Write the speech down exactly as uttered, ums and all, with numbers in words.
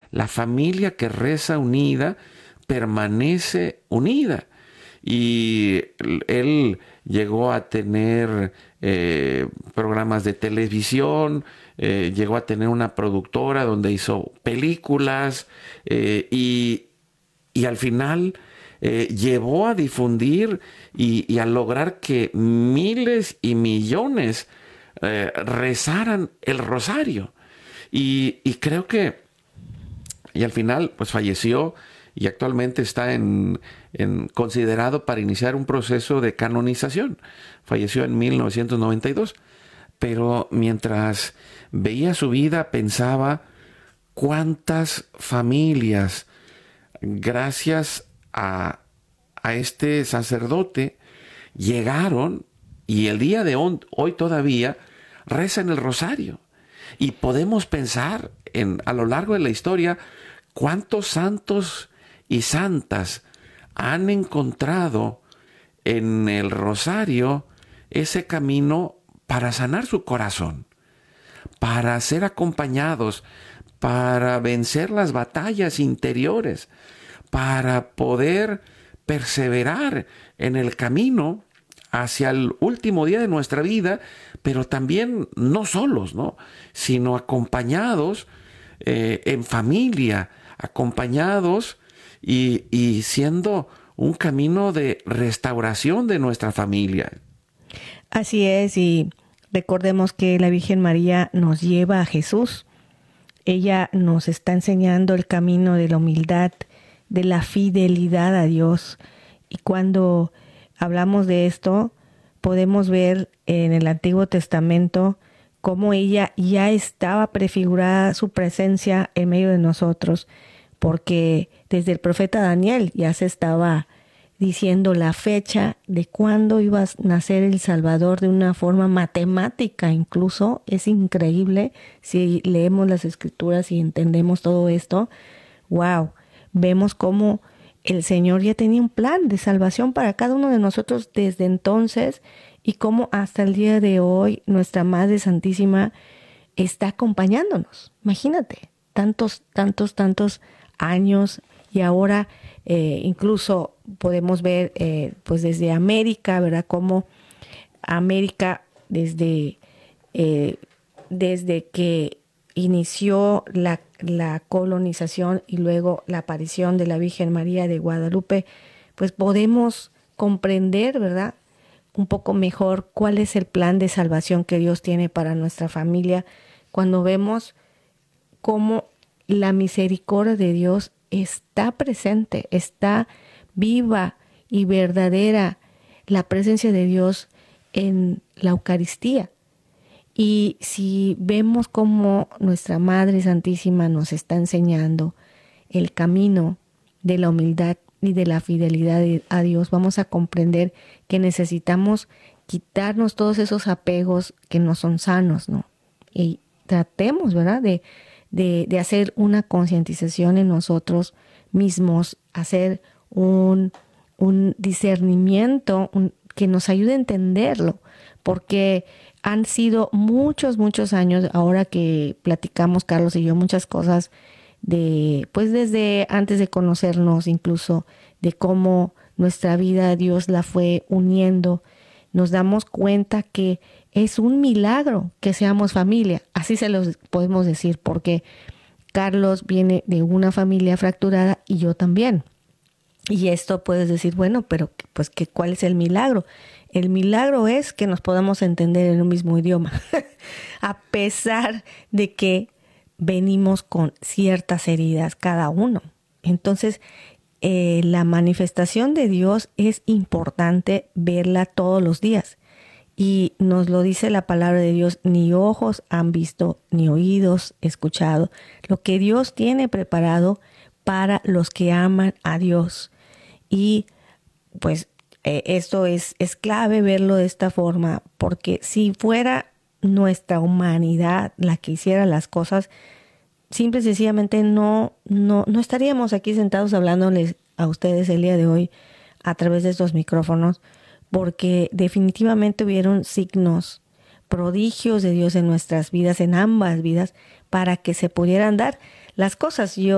La familia que reza unida permanece unida. Y él llegó a tener eh, programas de televisión, eh, llegó a tener una productora donde hizo películas eh, y, y al final eh, llevó a difundir y, y a lograr que miles y millones eh, rezaran el rosario. Y, y creo que, y al final, pues falleció y actualmente está en, en considerado para iniciar un proceso de canonización. Falleció en mil novecientos noventa y dos. Pero mientras veía su vida, pensaba cuántas familias, gracias a, a este sacerdote, llegaron y el día de hoy, hoy todavía rezan el rosario. Y podemos pensar en, a lo largo de la historia, cuántos santos y santas han encontrado en el rosario ese camino para sanar su corazón, para ser acompañados, para vencer las batallas interiores, para poder perseverar en el camino hacia el último día de nuestra vida, pero también no solos, ¿no? Sino acompañados eh, en familia, acompañados y, y siendo un camino de restauración de nuestra familia. Así es, y recordemos que la Virgen María nos lleva a Jesús. Ella nos está enseñando el camino de la humildad, de la fidelidad a Dios. Y cuando hablamos de esto, podemos ver en el Antiguo Testamento cómo ella ya estaba prefigurada su presencia en medio de nosotros, porque desde el profeta Daniel ya se estaba diciendo la fecha de cuándo iba a nacer el Salvador de una forma matemática. Incluso es increíble si leemos las Escrituras y entendemos todo esto. ¡Wow! Vemos cómo el Señor ya tenía un plan de salvación para cada uno de nosotros desde entonces y cómo hasta el día de hoy nuestra Madre Santísima está acompañándonos. Imagínate, tantos, tantos, tantos años y ahora eh, incluso podemos ver eh, pues desde América, ¿verdad? Cómo América desde, eh, desde que inició la, la colonización y luego la aparición de la Virgen María de Guadalupe, pues podemos comprender, ¿verdad?, un poco mejor cuál es el plan de salvación que Dios tiene para nuestra familia cuando vemos cómo la misericordia de Dios está presente, está viva y verdadera la presencia de Dios en la Eucaristía. Y si vemos cómo nuestra Madre Santísima nos está enseñando el camino de la humildad y de la fidelidad a Dios, vamos a comprender que necesitamos quitarnos todos esos apegos que no son sanos, ¿no? Y tratemos, ¿verdad?, de, de, de hacer una concientización en nosotros mismos, hacer un, un discernimiento un, que nos ayude a entenderlo, porque han sido muchos, muchos años, ahora que platicamos, Carlos y yo, muchas cosas de, pues desde antes de conocernos, incluso de cómo nuestra vida Dios la fue uniendo, nos damos cuenta que es un milagro que seamos familia, así se los podemos decir, porque Carlos viene de una familia fracturada y yo también. Y esto puedes decir, bueno, pero pues que ¿cuál es el milagro? El milagro es que nos podamos entender en un mismo idioma, a pesar de que venimos con ciertas heridas cada uno. Entonces, eh, la manifestación de Dios es importante verla todos los días. Y nos lo dice la palabra de Dios, ni ojos han visto, ni oídos escuchado, lo que Dios tiene preparado para los que aman a Dios. Y pues eh, esto es, es clave verlo de esta forma, porque si fuera nuestra humanidad la que hiciera las cosas, simple y sencillamente no, no, no estaríamos aquí sentados hablándoles a ustedes el día de hoy a través de estos micrófonos, porque definitivamente hubieron signos, prodigios de Dios en nuestras vidas, en ambas vidas, para que se pudieran dar las cosas. Yo